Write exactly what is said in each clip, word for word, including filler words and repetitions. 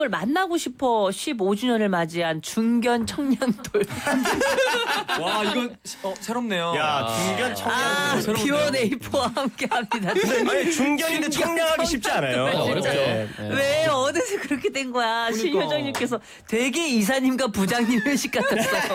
을 만나고 싶어 십오 주년을 맞이한 중견 청년돌. 와 이건 어, 새롭네요. 야 중견 청년. 아, 비원에이포와 함께합니다. 아니 중견인데 청량하기 쉽지 않아요. 어렵죠. 네. 왜 어느새 그렇게 된 거야? 그러니까. 신효정님께서 되게 이사님과 부장님 회식 같았어요.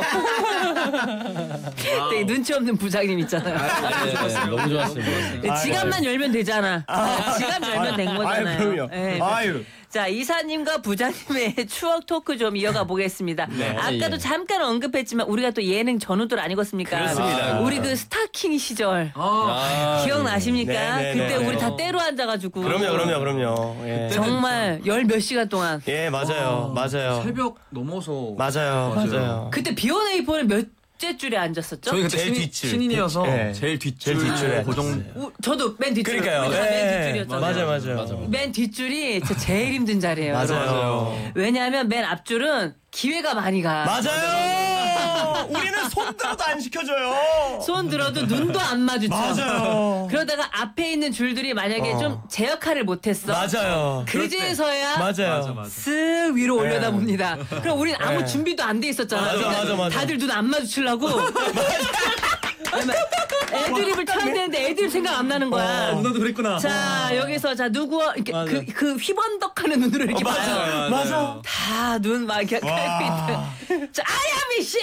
되게 눈치 없는 부장님 있잖아요. 아, 네, 네, 너무 좋았습니다. 네, 지갑만 열면 되잖아. 네, 지갑 열면 된 거잖아요. 아유, 그럼요. 네. 아유. 자, 이사님과 부장님의 추억 토크 좀 이어가 보겠습니다. 네. 아까도 예. 잠깐 언급했지만 우리가 또 예능 전우들 아니겠습니까? 그렇습니다. 우리 그 스타킹 시절 아, 기억나십니까? 네, 네, 그때 네, 우리 네. 다 때로 앉아가지고 그럼요, 그럼요, 그럼요. 예. 정말 열 몇 시간 동안. 예, 맞아요, 맞아요. 새벽 넘어서 맞아요, 맞아요. 그때 비원에이포는 몇째 줄에 앉았었죠? 저희 그때 제일 신인, 뒷줄. 신인이어서 네. 제일 뒷줄 제일 뒷줄에 고정. 앉았어요. 우- 저도 맨 뒷줄. 그러니까요. 우리 다맨 예, 뒷줄이었잖아요. 맞아요, 맞아요. 맞아, 맞아. 맨 뒷줄이 진짜 제일 힘든 자리예요. 맞아요. 여러분. 왜냐하면 맨 앞줄은 기회가 많이 가. 맞아요. 우리는 손 들어도 안 시켜줘요. 손 들어도 눈도 안 마주쳐. 맞아요. 그러다가 앞에 있는 줄들이 만약에 어. 좀 제 역할을 못했어. 맞아요. 그제서야 맞아요. 쓱 위로 올려다 봅니다. 그럼 우린 아무 네. 준비도 안 돼 있었잖아. 맞아, 그러니까 맞아, 맞아. 다들 눈 안 마주치려고. 아니면 애드립을 쳐야 되는데 애드립 생각 안 나는 거야. 누나도 그랬구나. 자 여기서 자 누구 이렇게 맞아. 그, 그 휘번덕하는 눈으로 이렇게 어, 봐요. 맞아요. 맞아. 다 눈 막 이렇게 와. 깔고 있다. 자 아야미 씨,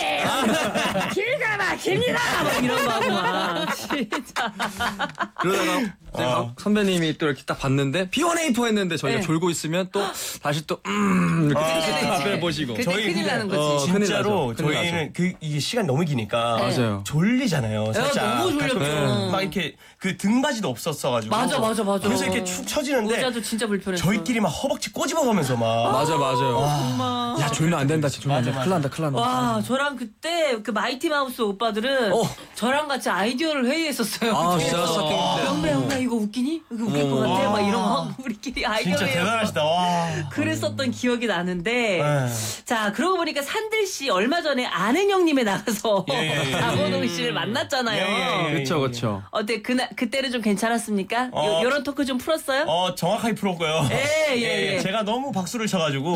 기가 막힙니다. 막 이런 거 하고 막 진짜. 그러다가 이제 막 선배님이 또 이렇게 딱 봤는데 비원에이포 했는데 저희가 네. 졸고 있으면 또 다시 또 음 이렇게 아, 앞을 보시고. 그때 저희 큰일 근데, 나는 거지. 어, 진짜로 큰일 나죠. 큰일 저희는 그 이게 시간 너무 기니까 네. 맞아요. 졸리잖아요. 살짝. 너무 졸렸죠. 가끔 막 이렇게 그 등받이도 없었어가지고. 맞아, 맞아, 맞아. 그래서 이렇게 축 처지는데 의자도 진짜 불편했어. 저희끼리 막 허벅지 꼬집어가면서 막. 맞아 맞아요. 정말. 야 졸면 안 된다. 진짜 졸면 안 된다. 큰일 난다. 큰일 난다. 와, 저랑 그때 그 마이티 마우스 오빠들은 어. 저랑 같이 아이디어를 회의했었어요. 아 그래서 진짜 스타킹 때. 영배 영배 이거 웃기니? 이거 웃길 것 같아? 막 이런 거 우리끼리 아이디어 진짜 회의하고 대단하시다. 와. 그랬었던 기억이 나는데 네. 자 그러고 보니까 산들 씨 얼마 전에 아는 형님에 나가서 예, 예, 예. 박원홍 씨를 만났잖아요. 예, 예, 예. 그렇죠 그렇죠. 어때 그날 그때는 좀 괜찮았습니까? 어. 요, 요런 토크 좀 풀었어요? 어 정확하게 풀었고요. 예, 예, 예. 제가 너무 박수를 쳐가지고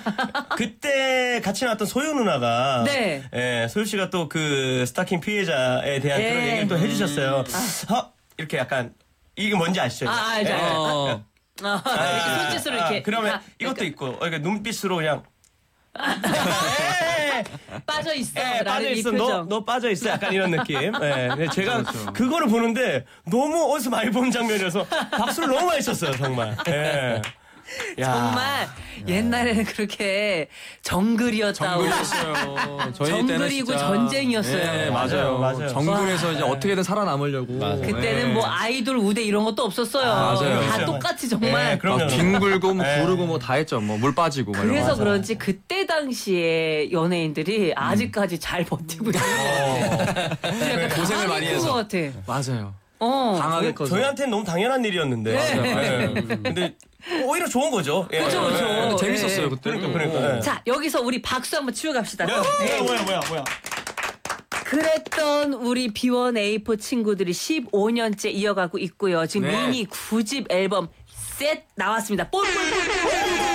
그때 같이 나왔던 소유 누나가 네. 예, 소유 씨가 또 그 스타킹 피해자에 대한 예. 그런 얘기를 또 해주셨어요. 아, 이렇게 약간 이게 뭔지 아시죠? 아 알죠. 예. 알죠. 어. 어, 이렇게 손짓으로 이렇게 아, 그러면 아, 이것도 있고 어, 이렇게 눈빛으로 그냥 예, 빠져 있어. 예, 라는 빠져 이 있어. 너, 표정. 너 빠져 있어. 약간 이런 느낌. 예. 근데 제가 그렇죠. 그거를 보는데 너무 어디서 많이 본 장면이어서 박수를 너무 많이 쳤어요, 정말. 예. 야. 정말 옛날에는 그렇게 정글이었다. 정글이었어요. 저희 때는 정글이고 진짜- 전쟁이었어요. 네, 맞아요, 맞아요. 맞아요. 정글에서 와. 이제 어떻게든 살아남으려고. 맞아요. 그때는 네. 뭐 아이돌 우대 이런 것도 없었어요. 아, 맞아요. 다 맞아요. 똑같이 정말. 예, 그럼요. 막 뒹굴고 뭐 네. 구르고 뭐 다 했죠. 뭐 물 빠지고. 막 이런 그래서 거. 그런지 그때 당시에 연예인들이 아직까지 잘 버티고 있는 것 같아. 고생을 많이 것 해서. 같아. 맞아요. 어. 강하게 커서. 저희한테는 너무 당연한 일이었는데. 네. 예. 근데 오히려 좋은 거죠. 예. 그죠, 그죠. 예. 근데 재밌었어요 네. 그때. 그러니까, 그러니까. 예. 자 여기서 우리 박수 한번 치고 갑시다. 야, 뭐야, 뭐야, 뭐야, 뭐야. 그랬던 우리 비원 에이포 친구들이 십오 년째 이어가고 있고요. 지금 네. 미니 구 집 앨범 셋 나왔습니다. 볼볼볼.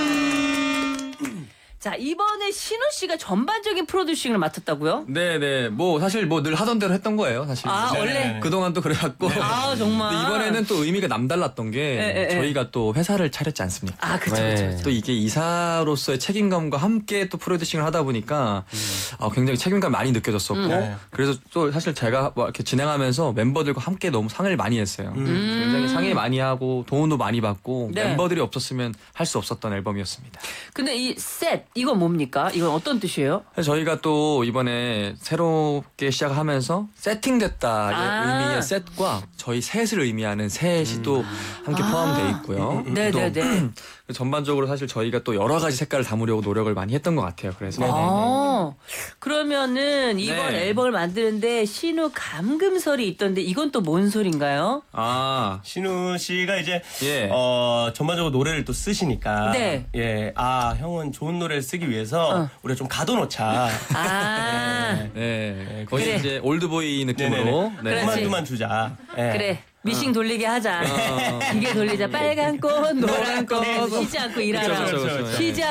자 이번에 신우 씨가 전반적인 프로듀싱을 맡았다고요? 네네. 뭐 사실 뭐 늘 하던 대로 했던 거예요. 사실. 아 네네네. 원래 그동안 또 그래갖고. 아 정말. 근데 이번에는 또 의미가 남달랐던 게 예, 예. 저희가 또 회사를 차렸지 않습니까? 아 그쵸 그쵸. 네. 그쵸. 또 이게 이사로서의 책임감과 함께 또 프로듀싱을 하다 보니까 어, 굉장히 책임감 많이 느껴졌었고 네. 그래서 또 사실 제가 뭐 이렇게 진행하면서 멤버들과 함께 너무 상을 많이 했어요. 굉장히 상의 많이 하고 도움도 많이 받고 네. 멤버들이 없었으면 할 수 없었던 앨범이었습니다. 근데 이 셋 이건 뭡니까? 이건 어떤 뜻이에요? 그래서 저희가 또 이번에 새롭게 시작하면서 세팅됐다의 아. 의미의 셋과 저희 셋을 의미하는 셋이 또 함께 포함되어 있고요. 또 네네네. 전반적으로 사실 저희가 또 여러 가지 색깔을 담으려고 노력을 많이 했던 것 같아요. 그래서 아, 그러면은 이번 네. 앨범을 만드는데 신우 감금설이 있던데 이건 또 뭔 소린가요? 아 신우 씨가 이제 예. 어 전반적으로 노래를 또 쓰시니까 네. 예, 아 형은 좋은 노래를 쓰기 위해서 어. 우리가 좀 가둬놓자. 아, 네 거의 그래. 이제 올드보이 느낌으로 네네네. 네. 그래. 그만 그만 주자. 예. 그래. 미싱 돌리게 하자. 기계 돌리자. 빨간 꽃, 노란 꽃. 쉬지 않고 일하라. 그쵸, 그쵸, 그쵸. 쉬지